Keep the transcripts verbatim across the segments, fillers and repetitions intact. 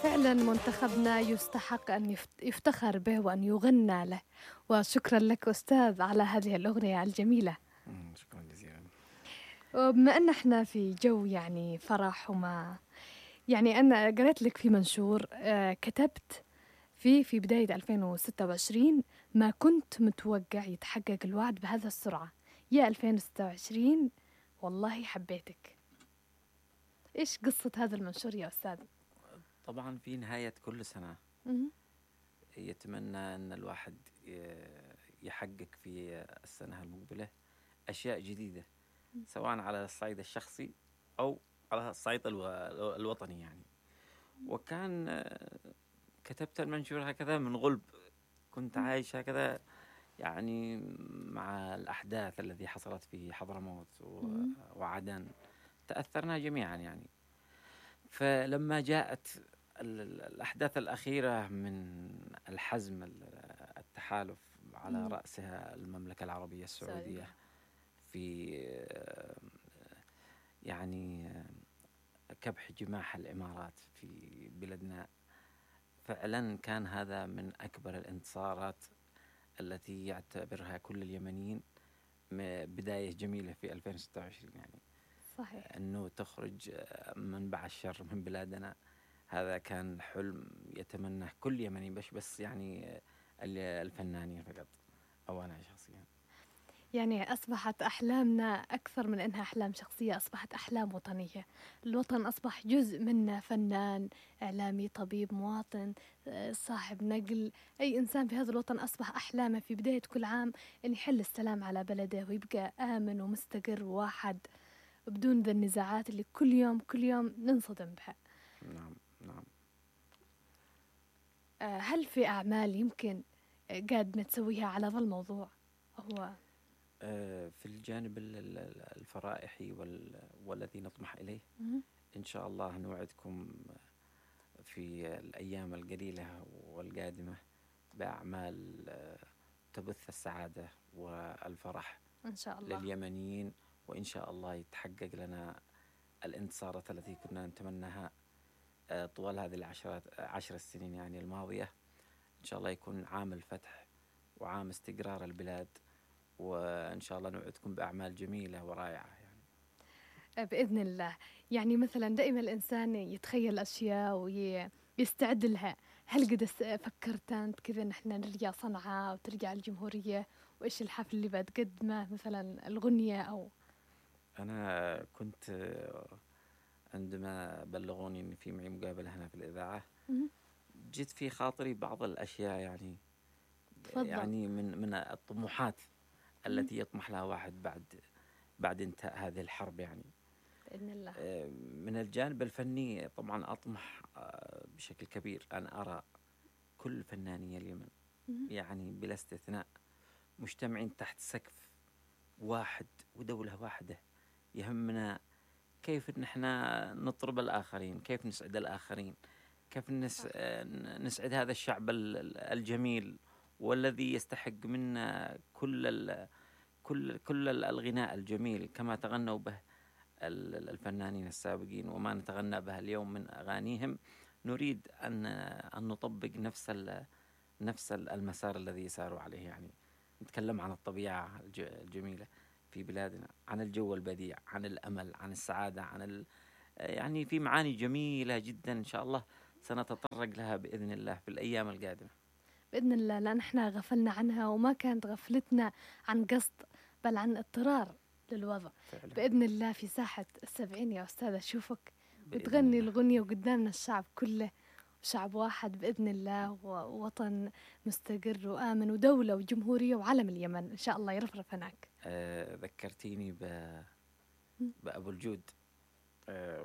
فعلا منتخبنا يستحق أن يفت- يفتخر به وأن يغنى له. وشكرا لك أستاذ على هذه الأغنية الجميلة. مم، شكرا جزيلا. وبما أن احنا في جو يعني فرح وما يعني أنا قرأت لك في منشور آه، كتبت فيه في بداية ألفين وستة وعشرين: ما كنت متوقع يتحقق الوعد بهذا السرعة، يا ألفين وستة وعشرين والله حبيتك. إيش قصة هذا المنشور يا أستاذ؟ طبعا في نهاية كل سنة مهم. يتمنى أن الواحد ي- يحقق في السنة المقبلة أشياء جديدة، سواء على الصعيد الشخصي أو على الصعيد الو- الوطني يعني. وكان آه، كتبت المنشور هكذا من غلب، كنت عايش هكذا يعني مع الأحداث التي حصلت في حضرموت و- مهم. وعدن، تأثرنا جميعا يعني. فلما جاءت ال- ال- الأحداث الأخيرة من الحزم ال- التحالف على مم. رأسها المملكة العربية السعودية سعودية. في آه، يعني آه، كبح جماح الإمارات في بلدنا، فعلا كان هذا من أكبر الانتصارات التي يعتبرها كل اليمنيين م- بداية جميلة في ألفين وستة وعشرين يعني. صحيح. أنه تخرج آه، منبع الشر من بلادنا، هذا كان حلم يتمناه كل يمني، بس بس يعني آه، ال- الفنانين فقط أو أنا شخصيا. يعني أصبحت أحلامنا أكثر من أنها أحلام شخصية، أصبحت أحلام وطنية. الوطن أصبح جزء منا، فنان، إعلامي، طبيب، مواطن، آه، صاحب نقل، أي إنسان في هذا الوطن أصبح أحلامه في بداية كل عام أن يحل السلام على بلده ويبقى آمن ومستقر وواحد بدون ذا النزاعات اللي كل يوم كل يوم ننصدم بها. نعم نعم. آه، هل في أعمال يمكن آه، قاعد تسويها على ذا الموضوع؟ هو آه، في الجانب ال- ال- الفرائحي وال- والذي نطمح إليه، مهم. إن شاء الله نوعدكم في الأيام القليلة والقادمة بأعمال آه، تبث السعادة والفرح إن شاء الله. لليمنيين، وإن شاء الله يتحقق لنا الانتصارات التي كنا نتمناها آه، طوال هذه العشرات عشر السنين يعني الماضية. إن شاء الله يكون عام الفتح وعام استقرار البلاد، وإن شاء الله نوعدكم بأعمال جميلة ورائعة يعني. بإذن الله. يعني مثلا دائما الإنسان يتخيل أشياء ويستعد لها. هل قد است- فكرت أنت كذا نحن نرجع صنعاء وترجع الجمهورية، وإيش الحفل اللي بتقدمه، مثلا الغنية أو أنا كنت آه، عندما بلغوني أن في معي مقابلة هنا في الإذاعة، مهم. جيت في خاطري بعض الأشياء يعني، تفضل. يعني من من الطموحات مهم. التي يطمح لها واحد بعد بعد انتهاء هذه الحرب يعني. بإذن الله. آه، من الجانب الفني طبعا أطمح آه، بشكل كبير أن أرى كل فناني اليمن مهم. يعني بلا استثناء مجتمعين تحت سقف واحد ودولة واحدة. يهمنا كيف نحن نطرب الآخرين، كيف نسعد الآخرين، كيف نس... صح. آه، نسعد هذا الشعب ال- ال- الجميل، والذي يستحق منا كل ال... كل كل ال- الغناء الجميل كما تغنوا به ال- ال- الفنانين السابقين، وما نتغنى به اليوم من أغانيهم. نريد أن أن نطبق نفس ال... نفس ال- المسار الذي ساروا عليه يعني. نتكلم عن الطبيعة الج- الجميلة في بلادنا، عن الجو البديع، عن الأمل، عن السعادة، عن ال... يعني في معاني جميلة جدا إن شاء الله سنتطرق لها بإذن الله في الأيام القادمة. بإذن الله، لأن احنا غفلنا عنها وما كانت غفلتنا عن قصد بل عن اضطرار للوضع. فعلا بإذن الله في ساحة السبعين يا أستاذ أشوفك بإذن وتغني الله. الغنية وقدامنا الشعب كله، شعب واحد بإذن الله، ووطن مستقر وآمن ودولة وجمهورية وعلم اليمن إن شاء الله يرفرف هناك. آه ذكرتيني ب... م. بأبو الجود، آه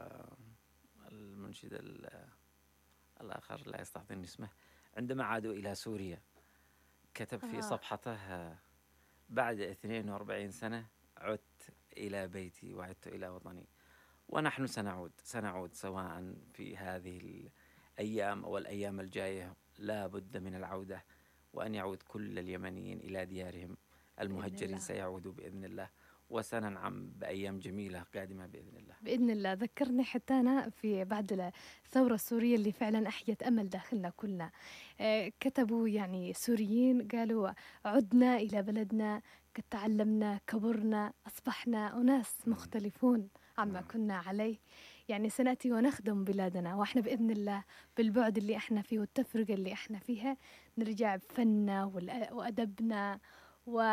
والمنشد ال- الآخر لا يستحضرني اسمه، عندما عادوا إلى سوريا كتب في آه. صفحته آه، بعد اثنين وأربعين سنة عدت إلى بيتي وعدت إلى وطني، ونحن سنعود سنعود سواء في هذه الأيام أو الأيام الجاية. لا بد من العودة، وأن يعود كل اليمنيين إلى ديارهم. بإذن المهجرين الله. سيعودوا بإذن الله، وسننعم بأيام جميلة قادمة بإذن الله. بإذن الله. ذكرني حتى أنا في بعد الثورة السورية اللي فعلا أحيت أمل داخلنا كلنا. آه، كتبوا يعني سوريين قالوا عدنا إلى بلدنا، قد تعلمنا، كبرنا، أصبحنا أناس مختلفون عما كنا عليه. يعني سنأتي ونخدم بلادنا، وإحنا بإذن الله بالبعد اللي إحنا فيه والتفرقة اللي إحنا فيها نرجع بفننا وأدبنا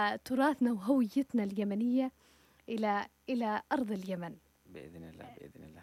وتراثنا وهويتنا اليمنية إلى إلى أرض اليمن بإذن الله. بإذن الله.